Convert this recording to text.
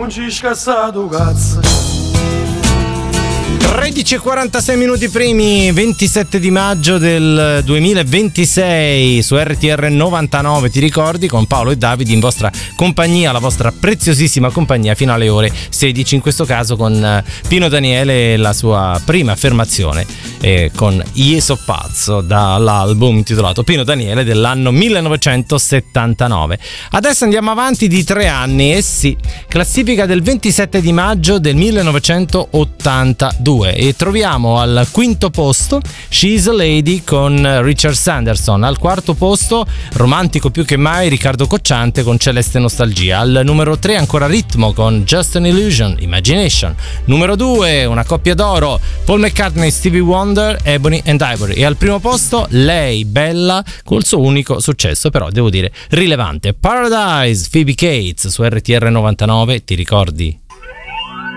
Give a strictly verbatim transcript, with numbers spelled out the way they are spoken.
non ci scassato cazzo. tredici e quarantasei minuti primi, ventisette di maggio del duemilaventisei su R T R novantanove, ti ricordi, con Paolo e Davide in vostra compagnia, la vostra preziosissima compagnia fino alle ore sedici, in questo caso con Pino Daniele e la sua prima affermazione eh, con Io so pazzo, dall'album intitolato Pino Daniele dell'anno millenovecentosettantanove. Adesso andiamo avanti di tre anni, e eh sì, classifica del ventisette di maggio del millenovecentottantadue, e troviamo al quinto posto She's a Lady con Richard Sanderson. Al quarto posto, romantico più che mai, Riccardo Cocciante con Celeste Nostalgia. Al numero tre ancora Ritmo con Just an Illusion, Imagination. Numero due, una coppia d'oro, Paul McCartney, Stevie Wonder, Ebony and Ivory. E al primo posto lei, Bella, col suo unico successo, però devo dire rilevante, Paradise, Phoebe Cates su R T R novantanove, ti ricordi?